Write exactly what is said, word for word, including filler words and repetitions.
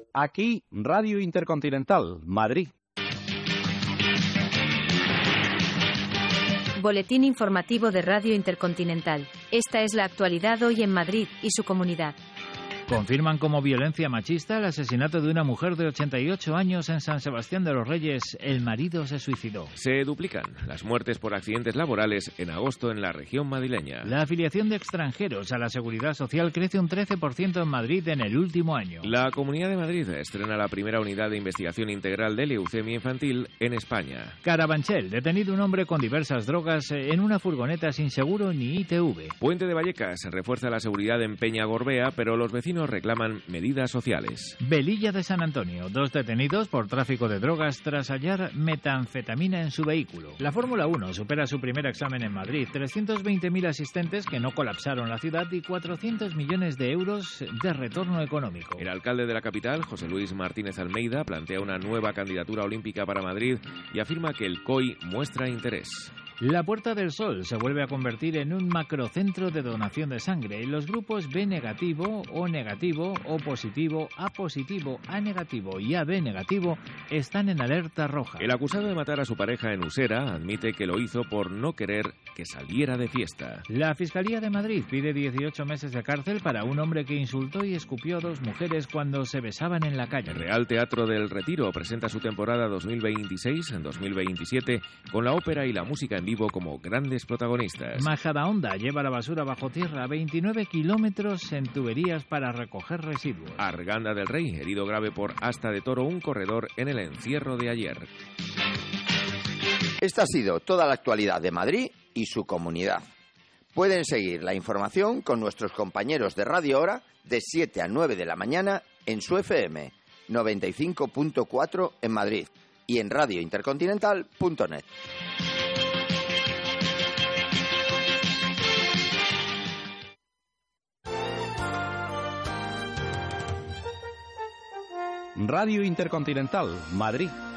Aquí, Radio Intercontinental, Madrid. Boletín informativo de Radio Intercontinental. Esta es la actualidad hoy en Madrid y su comunidad. Confirman como violencia machista el asesinato de una mujer de ochenta y ocho años en San Sebastián de los Reyes. El marido se suicidó. Se duplican las muertes por accidentes laborales en agosto en la región madrileña. La afiliación de extranjeros a la Seguridad Social crece un trece por ciento en Madrid en el último año. La Comunidad de Madrid estrena la primera unidad de investigación integral de leucemia infantil en España. Carabanchel, detenido un hombre con diversas drogas en una furgoneta sin seguro ni I T V. Puente de Vallecas refuerza la seguridad en Peña Gorbea, pero los vecinos reclaman medidas sociales. Velilla de San Antonio, dos detenidos por tráfico de drogas tras hallar metanfetamina en su vehículo. La Fórmula uno supera su primer examen en Madrid, trescientos veinte mil asistentes que no colapsaron la ciudad y cuatrocientos millones de euros de retorno económico. El alcalde de la capital, José Luis Martínez Almeida, plantea una nueva candidatura olímpica para Madrid y afirma que el C O I muestra interés. La Puerta del Sol se vuelve a convertir en un macrocentro de donación de sangre y los grupos B negativo, O negativo, O positivo, A positivo, A negativo y A B negativo están en alerta roja. El acusado de matar a su pareja en Usera admite que lo hizo por no querer que saliera de fiesta. La Fiscalía de Madrid pide dieciocho meses de cárcel para un hombre que insultó y escupió a dos mujeres cuando se besaban en la calle. El Real Teatro del Retiro presenta su temporada dos mil veintiséis en dos mil veintisiete con la ópera y la música en vivo como grandes protagonistas. Majadahonda lleva la basura bajo tierra, veintinueve kilómetros en tuberías para recoger residuos. Arganda del Rey, herido grave por asta de toro un corredor en el encierro de ayer. Esta ha sido toda la actualidad de Madrid y su comunidad. Pueden seguir la información con nuestros compañeros de Radio Hora de siete a nueve de la mañana en su F M noventa y cinco punto cuatro en Madrid y en radio intercontinental punto net. Radio Intercontinental, Madrid.